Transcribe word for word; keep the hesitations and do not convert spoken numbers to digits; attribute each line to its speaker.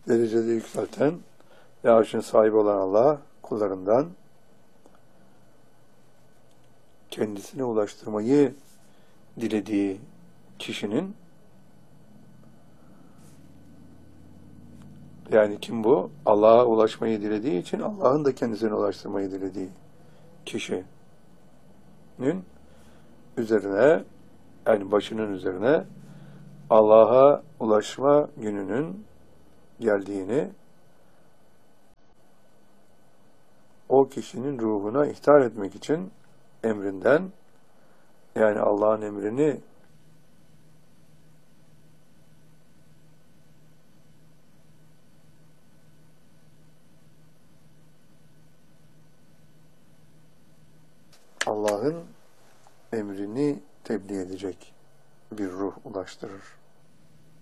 Speaker 1: derecede yükselten ve arşın sahibi olan Allah kullarından kendisine ulaştırmayı dilediği kişinin, yani kim bu? Allah'a ulaşmayı dilediği için Allah'ın da kendisine ulaştırmayı dilediği kişinin üzerine, yani başının üzerine Allah'a ulaşma gününün geldiğini, o kişinin ruhuna ihtar etmek için emrinden, yani Allah'ın emrini Allah'ın emrini tebliğ edecek bir ruh ulaştırır.